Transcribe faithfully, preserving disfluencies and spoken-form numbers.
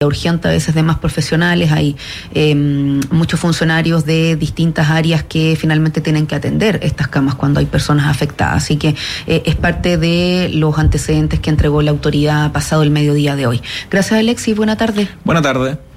urgente a veces de más profesionales, hay eh, muchos funcionarios de distintas áreas que finalmente tienen que atender estas camas cuando hay personas afectadas, así que eh, es parte de los antecedentes que entregó la autoridad pasado el mediodía de hoy. Gracias, Alexis, buena tarde. Buena tarde.